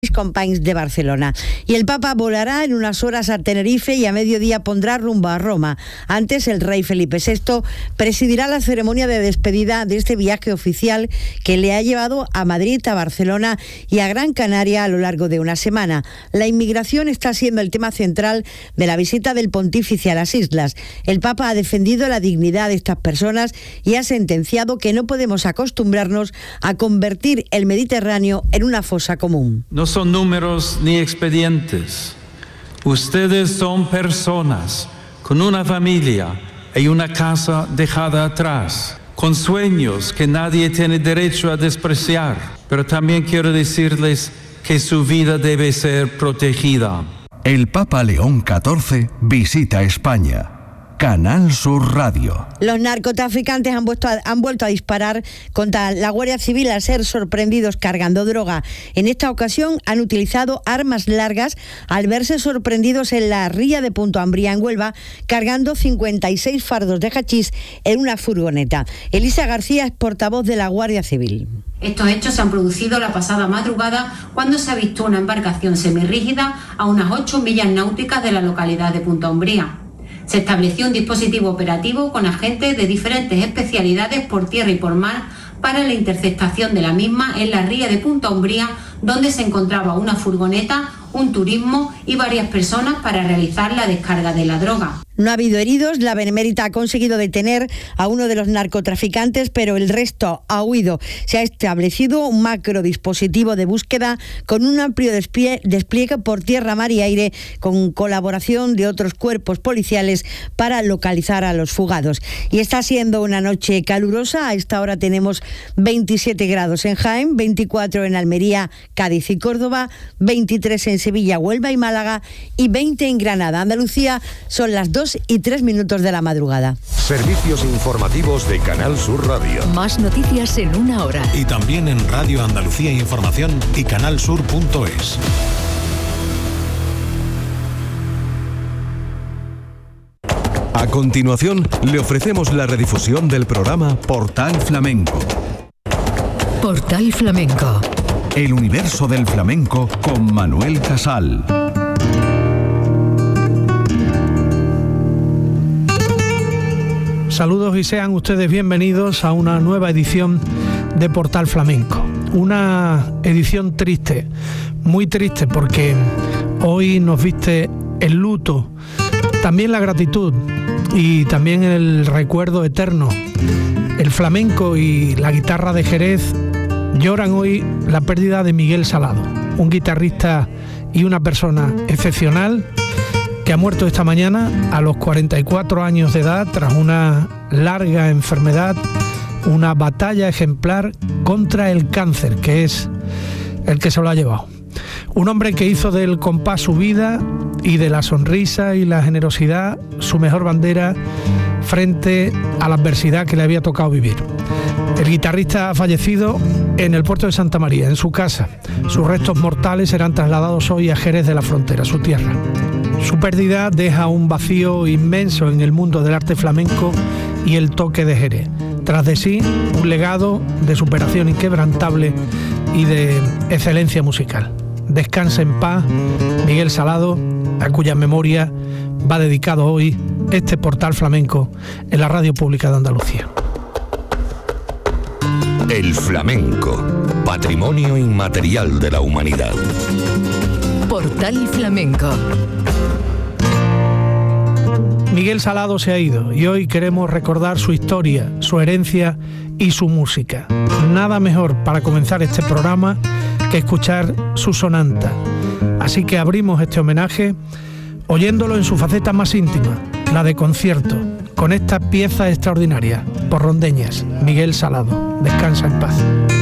Companys de Barcelona. Y el Papa volará en unas horas a Tenerife y a mediodía pondrá rumbo a Roma. Antes, el rey Felipe VI presidirá la ceremonia de despedida de este viaje oficial que le ha llevado a Madrid, a Barcelona y a Gran Canaria a lo largo de una semana. La inmigración está siendo el tema central de la visita del pontífice a las islas. El Papa ha defendido la dignidad de estas personas y ha sentenciado que no podemos acostumbrarnos a convertir el Mediterráneo en una fosa común. No son números ni expedientes. Ustedes son personas con una familia y una casa dejada atrás, con sueños que nadie tiene derecho a despreciar. Pero también quiero decirles que su vida debe ser protegida. El Papa León XIV visita España. Canal Sur Radio. Los narcotraficantes han vuelto a disparar contra la Guardia Civil al ser sorprendidos cargando droga. En esta ocasión han utilizado armas largas al verse sorprendidos en la ría de Punto Ambría en Huelva, cargando 56 fardos de hachís en una furgoneta. Elisa García es portavoz de la Guardia Civil. Estos hechos se han producido la pasada madrugada cuando se avistó una embarcación semirrígida a unas 8 millas náuticas de la localidad de Punto Umbría. Se estableció un dispositivo operativo con agentes de diferentes especialidades por tierra y por mar para la interceptación de la misma en la ría de Punto Umbría, donde se encontraba una furgoneta, un turismo y varias personas para realizar la descarga de la droga. No ha habido heridos, la Benemérita ha conseguido detener a uno de los narcotraficantes, pero el resto ha huido. Se ha establecido un macro dispositivo de búsqueda con un amplio despliegue por tierra, mar y aire, con colaboración de otros cuerpos policiales para localizar a los fugados. Y está siendo una noche calurosa. A esta hora tenemos 27 grados en Jaén, 24 en Almería, Cádiz y Córdoba, 23 en Sevilla, Huelva y Málaga y 20 en Granada. Andalucía son las 2:03 de la madrugada. Servicios informativos de Canal Sur Radio. Más noticias en una hora. Y también en Radio Andalucía Información y canalsur.es. A continuación, le ofrecemos la redifusión del programa Portal Flamenco. Portal Flamenco. El universo del flamenco con Manuel Casal. Saludos y sean ustedes bienvenidos a una nueva edición de Portal Flamenco. Una edición triste, muy triste, porque hoy nos viste el luto, también la gratitud y también el recuerdo eterno. El flamenco y la guitarra de Jerez lloran hoy la pérdida de Miguel Salado, un guitarrista y una persona excepcional que ha muerto esta mañana a los 44 años de edad tras una larga enfermedad, una batalla ejemplar contra el cáncer, que es el que se lo ha llevado. Un hombre que hizo del compás su vida y de la sonrisa y la generosidad su mejor bandera frente a la adversidad que le había tocado vivir. El guitarrista ha fallecido en el puerto de Santa María, en su casa. Sus restos mortales serán trasladados hoy a Jerez de la Frontera, su tierra. Su pérdida deja un vacío inmenso en el mundo del arte flamenco y el toque de Jerez. Tras de sí, un legado de superación inquebrantable y de excelencia musical. Descansa en paz Miguel Salado, a cuya memoria va dedicado hoy este Portal Flamenco en la Radio Pública de Andalucía. El flamenco, patrimonio inmaterial de la humanidad. Portal Flamenco. Miguel Salado se ha ido y hoy queremos recordar su historia, su herencia y su música. Nada mejor para comenzar este programa que escuchar su sonanta. Así que abrimos este homenaje oyéndolo en su faceta más íntima, la de concierto, con esta pieza extraordinaria, por Rondeñas, Miguel Salado. Descansa en paz.